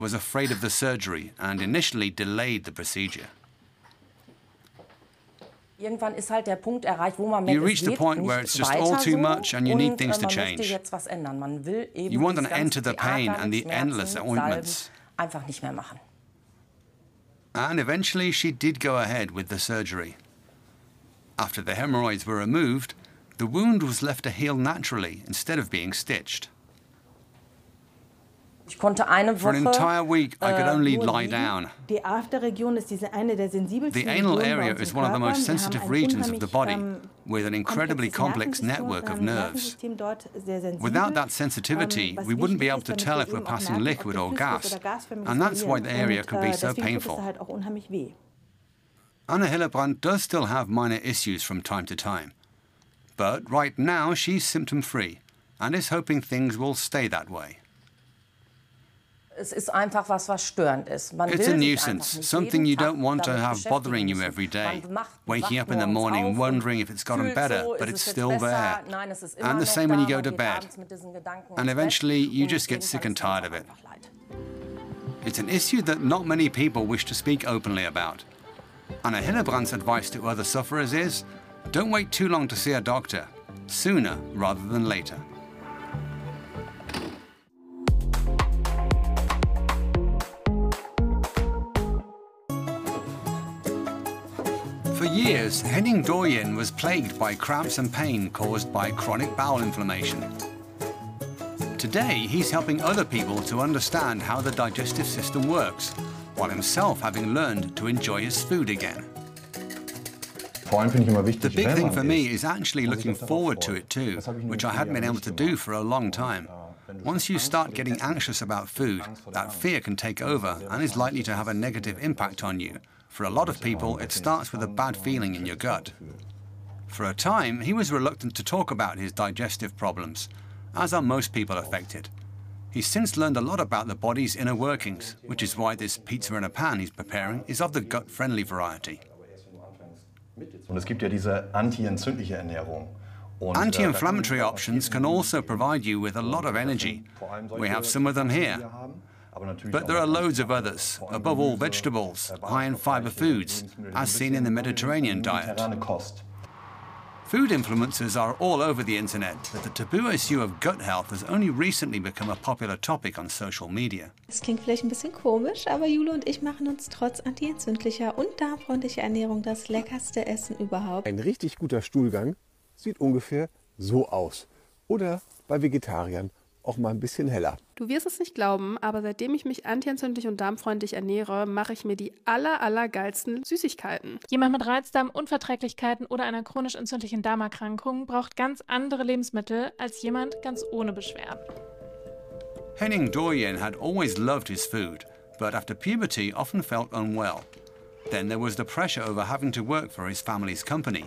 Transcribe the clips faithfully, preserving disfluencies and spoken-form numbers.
was afraid of the surgery and initially delayed the procedure. Irgendwann ist halt der Punkt erreicht, wo man merkt, You reach the point where it's just all too much and you need things to change. You want an end to the pain and the endless ointments. Einfach nicht mehr machen. And eventually she did go ahead with the surgery. After the hemorrhoids were removed, the wound was left to heal naturally instead of being stitched. Ich konnte eine For an Woche entire week, I could only nur lie liegen. down. Die Afterregion ist diese eine der sensibelsten The anal Regionen bei area uns im is one of the Körper. most Wir haben sensitive ein regions of the unheimlich, body, ähm, with an incredibly complex komplexes network of Nervensystem, nerves. Nervensystem dort sehr sensibel. Without that sensitivity, Ähm, was we wouldn't be wichtig able ist, to damit tell wir if we're eben auch passing merken, ob liquid wir or flüssiges gas, oder gasförmiges and that's why the verlieren. area Und, can be äh, so deswegen tut es painful. da halt auch unheimlich weh. Anna Hillebrand does still have minor issues from time to time. But right now, she's symptom-free and is hoping things will stay that way. Es ist einfach was, was störend ist. Man It's will a sich nuisance, einfach nicht something jeden you Tag don't want to damit have bothering you beschäftigen every day. müssen. Man macht- Waking wacht up in the morgens morning auf wondering und if it's gotten fühlt better, so, but ist it's es still jetzt besser? there. Nein, es ist immer And the noch same when you da. go to Man geht bed. abends mit diesen Gedanken And ins eventually Bett. you Und just get jeden sick Tag and ist es tired of it. einfach leid. It's an issue that not many people wish to speak openly about. Anna Hillebrand's advice to other sufferers is, don't wait too long to see a doctor, sooner rather than later. For years, Henning Doyen was plagued by cramps and pain caused by chronic bowel inflammation. Today, he's helping other people to understand how the digestive system works, while himself having learned to enjoy his food again. The big thing for me is actually looking forward to it too, which I hadn't been able to do for a long time. Once you start getting anxious about food, that fear can take over and is likely to have a negative impact on you. For a lot of people, it starts with a bad feeling in your gut. For a time, he was reluctant to talk about his digestive problems, as are most people affected. He's since learned a lot about the body's inner workings, which is why this pizza in a pan he's preparing is of the gut-friendly variety. Und es gibt ja diese anti-entzündliche Ernährung. Anti-inflammatory options can also provide you with a lot of energy. We have some of them here. But there are loads of others, above all vegetables, high in fiber foods, as seen in the Mediterranean diet. Food influencers are all over the internet, but the taboo issue of gut health has only recently become a popular topic on social media. Das klingt vielleicht ein bisschen komisch, aber Jule und ich machen uns trotz antientzündlicher und darmfreundlicher Ernährung das leckerste Essen überhaupt. Ein richtig guter Stuhlgang sieht ungefähr so aus. Oder bei Vegetariern auch mal ein bisschen heller. Du wirst es nicht glauben, aber seitdem ich mich antientzündlich und darmfreundlich ernähre, mache ich mir die aller, aller geilsten Süßigkeiten. Jemand mit Reizdarmunverträglichkeiten oder einer chronisch entzündlichen Darmerkrankung braucht ganz andere Lebensmittel als jemand ganz ohne Beschwerden. Henning Doyen had always loved his food, but after puberty often felt unwell. Then there was the pressure over having to work for his family's company.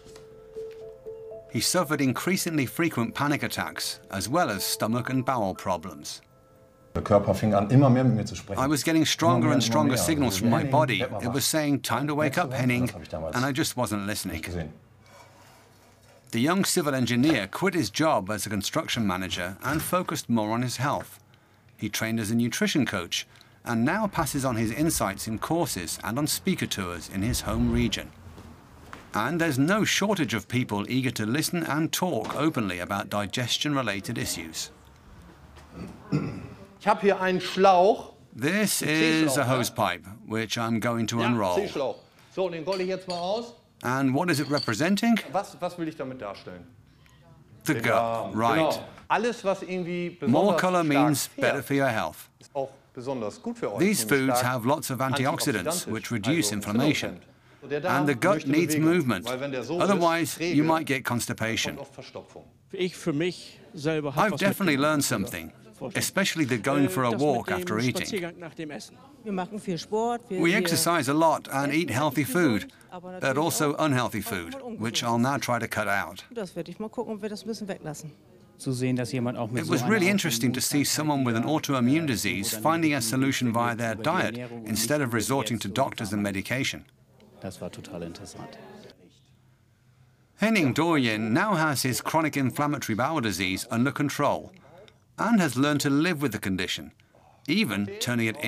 He suffered increasingly frequent panic attacks, as well as stomach and bowel problems. Der Körper fing an, immer mehr mit mir zu sprechen. I was getting stronger and stronger signals from my body. It was saying, time to wake up, Henning, and I just wasn't listening. The young civil engineer quit his job as a construction manager and focused more on his health. He trained as a nutrition coach and now passes on his insights in courses and on speaker tours in his home region. And there's no shortage of people eager to listen and talk openly about digestion-related issues. Ich habe hier einen Schlauch. This is a hose pipe, which I'm going to unroll. Ja, C-Schlauch. So, den rolle ich jetzt mal aus. And what is it representing? Was, was will ich damit darstellen? The gut, right. Genau. Alles, was irgendwie More besonders color stark means fährt, better for your health. ist auch besonders gut für euch. These nämlich foods stark have lots of antioxidants, antioxidantisch, which reduce also inflammation. entzündungshemmend. So, der Darm And the gut möchte needs Bewegung, movement. weil wenn der so Otherwise, ist, träge, you might get constipation. kommt oft Verstopfung. Ich für mich selber habe I've definitely learned something, especially the going for a walk after eating. Wir machen viel Sport. Wir, We wir exercise a lot and eat healthy food, but also unhealthy food, which I'll now try to cut out. Das werde ich mal gucken, ob wir das ein bisschen weglassen. Zu sehen, dass jemand auch mit It so was einer really interesting to see someone with an autoimmune Autoimmunkrankheit disease oder finding a einer solution via their über die diet Ernährung und instead nicht of über resorting to Diät doctors and medication. Das war total interessant. Henning Doyen now has his chronic inflammatory bowel disease under control and has learned to live with the condition, even turning it